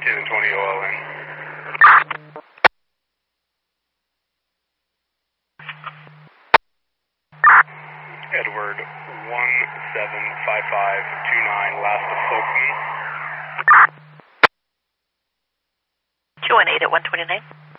10 and 20 OL in. Edward 175529, last of Folkman. 218 at 129.